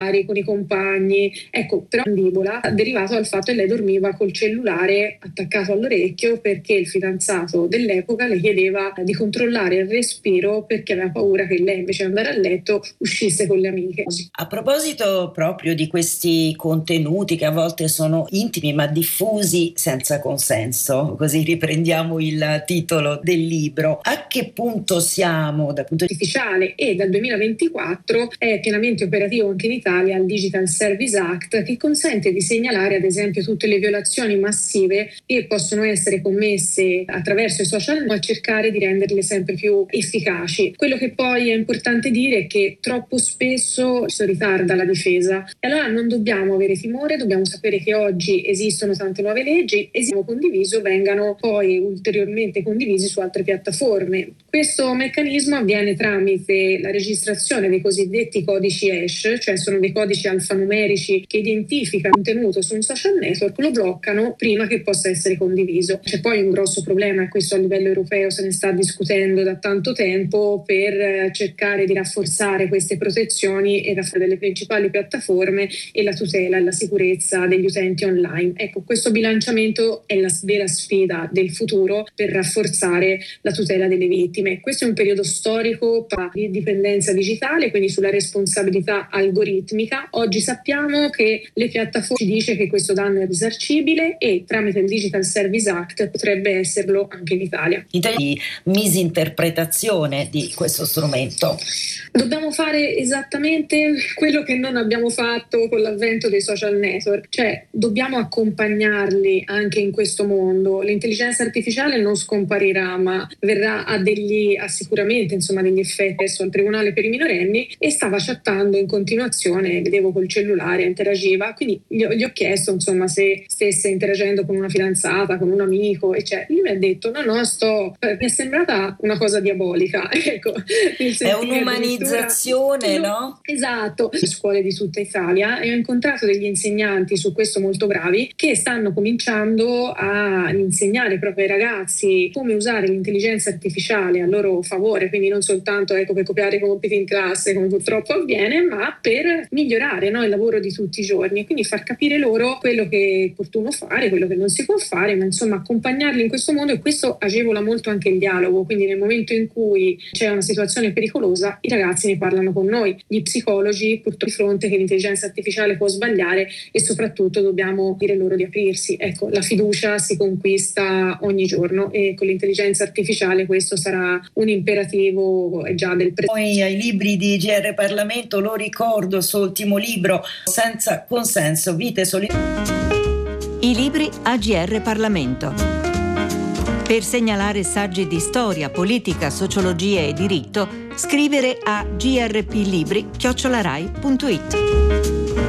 con i compagni. Ecco, però mandibola derivato dal fatto che lei dormiva col cellulare attaccato all'orecchio perché il fidanzato dell'epoca le chiedeva di controllare il respiro perché aveva paura che lei invece di andare a letto uscisse con le amiche. A proposito proprio di questi contenuti che a volte sono intimi ma diffusi senza consenso, così riprendiamo il titolo del libro, a che punto siamo dal punto artificiale? E dal 2024 è pienamente operativo anche in Italia il Digital Service Act, che consente di segnalare ad esempio tutte le violazioni massive che possono essere commesse attraverso i social, ma cercare di renderle sempre più efficaci. Quello che poi è importante dire è che troppo spesso si ritarda la difesa, e allora non dobbiamo avere timore, dobbiamo sapere che oggi esistono tante nuove leggi e se condiviso vengano poi ulteriormente condivisi su altre piattaforme. Questo meccanismo avviene tramite la registrazione dei cosiddetti codici hash, cioè sono dei codici alfanumerici che identificano il contenuto su un social network, lo bloccano prima che possa essere condiviso. C'è poi un grosso problema, e questo a livello europeo se ne sta discutendo da tanto tempo, per cercare di rafforzare queste protezioni e delle principali piattaforme e la tutela e la sicurezza degli utenti online. Ecco, questo bilanciamento è la vera sfida del futuro per rafforzare la tutela delle vittime. Questo è un periodo storico di dipendenza digitale, quindi sulla responsabilità algoritmica. Oggi sappiamo che le piattaforme ci dice che questo danno è risarcibile e tramite il Digital Service Act potrebbe esserlo anche in Italia. di misinterpretazione di questo strumento. Dobbiamo fare esattamente quello che non abbiamo fatto con l'avvento dei social network, cioè dobbiamo accompagnarli anche in questo mondo. L'intelligenza artificiale non scomparirà, ma verrà a sicuramente degli effetti adesso al tribunale per i minorenni, e stava chattando in continuazione, vedevo col cellulare, interagiva, quindi gli ho chiesto se stesse interagendo con una fidanzata, con un amico, e lui mi ha detto no, mi è sembrata una cosa diabolica. Ecco, è un'umanizzazione, no? Esatto. Le scuole di tutta Italia, e ho incontrato degli insegnanti su questo molto bravi, che stanno cominciando a insegnare proprio ai ragazzi come usare l'intelligenza artificiale a loro favore, quindi non soltanto per copiare i compiti in classe come purtroppo avviene, ma per migliorare il lavoro di tutti i giorni, e quindi far capire loro quello che è opportuno fare, quello che non si può fare, ma accompagnarli in questo mondo. E questo agevola molto anche il dialogo, quindi nel momento in cui c'è una situazione pericolosa i ragazzi ne parlano con noi, gli psicologi purtroppo di fronte che l'intelligenza artificiale può sbagliare, e soprattutto dobbiamo dire loro di aprirsi. Ecco, la fiducia si conquista ogni giorno, e con l'intelligenza artificiale questo sarà un imperativo già del presente. Poi ai libri di GR Parlamento, lo ricordo, il suo ultimo libro, Senza consenso, vite I libri a GR Parlamento. Per segnalare saggi di storia, politica, sociologia e diritto, scrivere a grplibri@rai.it.